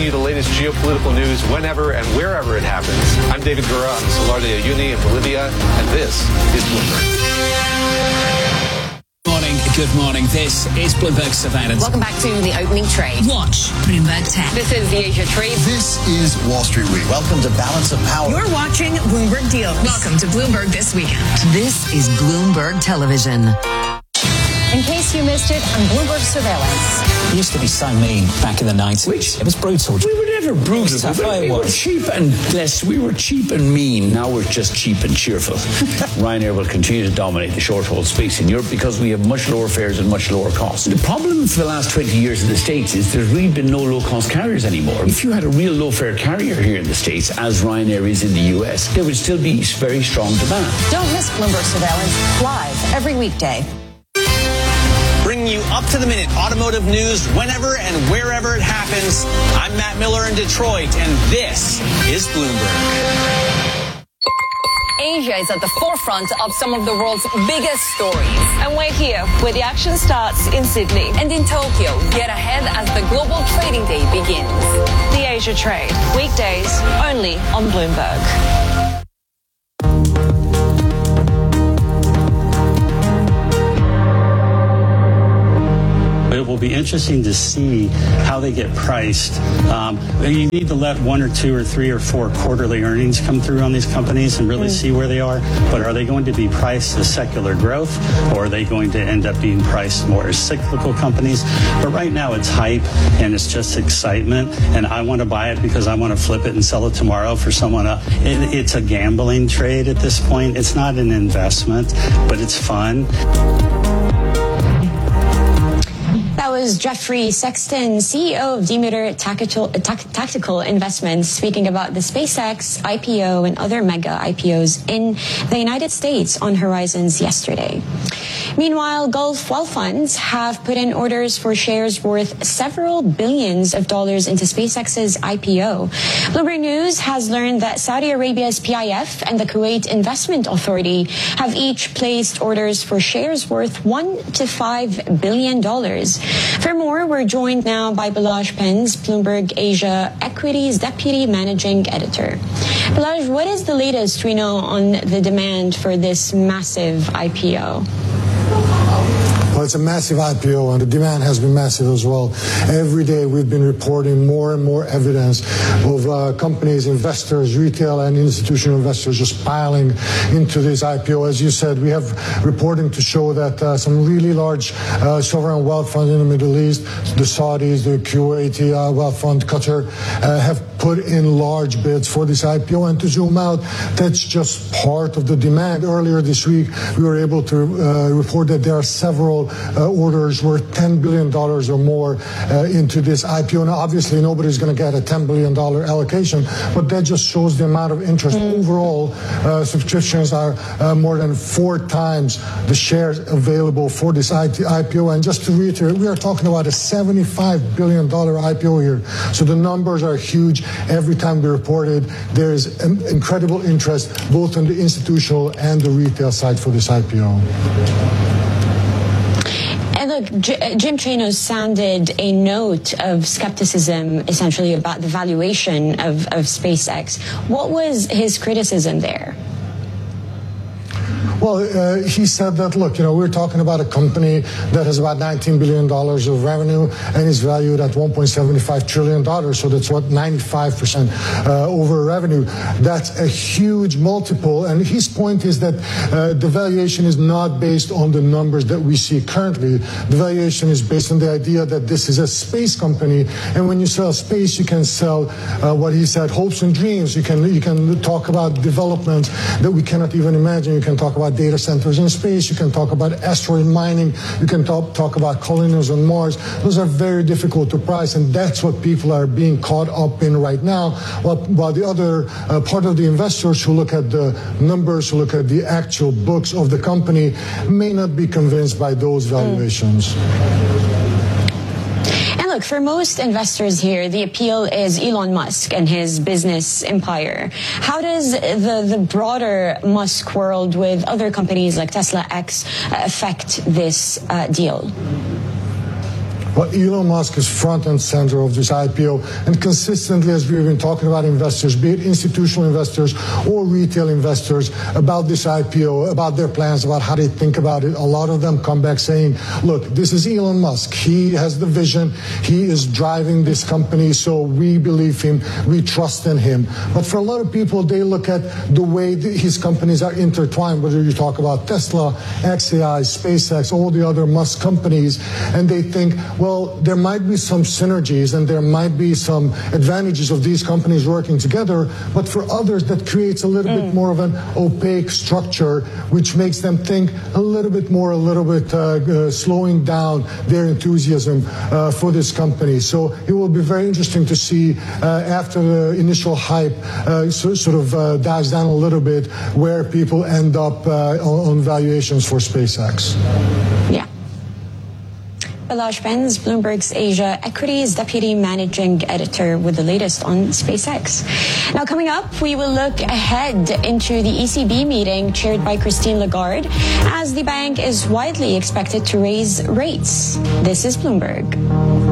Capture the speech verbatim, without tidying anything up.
bringing you the latest geopolitical news whenever and wherever it happens. I'm David Gura on the Salar de Uyuni in Bolivia, and this is Bloomberg. Good morning. This is Bloomberg Surveillance. Welcome back to the opening trade. Watch Bloomberg Tech. This is the Asia Trade. This is Wall Street Week. Welcome to Balance of Power. You're watching Bloomberg Deals. Welcome to Bloomberg This Weekend. This is Bloomberg Television. In case you missed it, on Bloomberg Surveillance. It used to be so mean back in the nineties. Which, it was brutal. We were never brutal. Tough, we, we were cheap and blessed. We were cheap and mean. Now we're just cheap and cheerful. Ryanair will continue to dominate the short-haul space in Europe because we have much lower fares and much lower costs. The problem for the last twenty years in the States is there's really been no low-cost carriers anymore. If you had a real low-fare carrier here in the States, as Ryanair is in the U S, there would still be very strong demand. Don't miss Bloomberg Surveillance live every weekday. Bringing you up-to-the-minute automotive news whenever and wherever it happens. I'm Matt Miller in Detroit, and this is Bloomberg. Asia is at the forefront of some of the world's biggest stories. And we're here, where the action starts in Sydney. And in Tokyo, get ahead as the global trading day begins. The Asia Trade, weekdays only on Bloomberg. It will be interesting to see how they get priced. Um, you need to let one or two or three or four quarterly earnings come through on these companies and really mm. see where they are. But are they going to be priced as secular growth, or are they going to end up being priced more as cyclical companies? But right now it's hype and it's just excitement, and I want to buy it because I want to flip it and sell it tomorrow for someone else. It, it's a gambling trade at this point. It's not an investment, but it's fun. That was Jeffrey Sexton, C E O of Demeter Tactical, Tactical Investments, speaking about the SpaceX I P O and other mega I P Os in the United States on horizons yesterday. Meanwhile, Gulf Wealth Funds have put in orders for shares worth several billions of dollars into SpaceX's I P O. Bloomberg News has learned that Saudi Arabia's P I F and the Kuwait Investment Authority have each placed orders for shares worth one to five billion dollars. For more, we're joined now by Balazs Pens, Bloomberg Asia Equities Deputy Managing Editor. Balazs, what is the latest we know on the demand for this massive I P O? Well, it's a massive I P O, and the demand has been massive as well. Every day we've been reporting more and more evidence of uh, companies, investors, retail and institutional investors just piling into this I P O. As you said, we have reporting to show that uh, some really large uh, sovereign wealth funds in the Middle East, the Saudis, the Kuwaiti uh, wealth fund, Qatar, uh, have put in large bids for this I P O. And to zoom out, that's just part of the demand. Earlier this week, we were able to uh, report that there are several Uh, orders worth ten billion dollars or more uh, into this I P O. Now, obviously, nobody's going to get a ten billion dollars allocation, but that just shows the amount of interest. Mm. Overall, uh, subscriptions are uh, more than four times the shares available for this I P O. And just to reiterate, we are talking about a seventy-five billion dollars I P O here. So the numbers are huge. Every time we report it, there is an incredible interest both on the institutional and the retail side for this I P O. And look, J- Jim Chanos sounded a note of skepticism, essentially, about the valuation of, of SpaceX. What was his criticism there? Well, uh, he said that, look, you know, we're talking about a company that has about nineteen billion dollars of revenue and is valued at one point seven five trillion dollars. So that's what, ninety-five percent uh, over revenue. That's a huge multiple. And his point is that uh, the valuation is not based on the numbers that we see currently. The valuation is based on the idea that this is a space company. And when you sell space, you can sell uh, what he said, hopes and dreams. You can, you can talk about development that we cannot even imagine. You can talk about data centers in space. You can talk about asteroid mining. You can talk, talk about colonies on Mars. Those are very difficult to price, and that's what people are being caught up in right now. While, while the other uh, part of the investors who look at the numbers, who look at the actual books of the company, may not be convinced by those valuations. Mm. Look, for most investors here, the appeal is Elon Musk and his business empire. How does the, the broader Musk world with other companies like Tesla X affect this uh, deal? But Elon Musk is front and center of this I P O. And consistently, as we've been talking about investors, be it institutional investors or retail investors, about this I P O, about their plans, about how they think about it, a lot of them come back saying, look, this is Elon Musk. He has the vision. He is driving this company, so we believe him. We trust in him. But for a lot of people, they look at the way his companies are intertwined, whether you talk about Tesla, X A I, SpaceX, all the other Musk companies, and they think, well, there might be some synergies and there might be some advantages of these companies working together, but for others that creates a little mm. bit more of an opaque structure, which makes them think a little bit more, a little bit uh, uh, slowing down their enthusiasm uh, for this company. So it will be very interesting to see uh, after the initial hype uh, so, sort of uh, dies down a little bit where people end up uh, on, on valuations for SpaceX. Yeah. Balazs Penz, Bloomberg's Asia Equities Deputy Managing Editor, with the latest on SpaceX. Now, coming up, we will look ahead into the E C B meeting chaired by Christine Lagarde, as the bank is widely expected to raise rates. This is Bloomberg.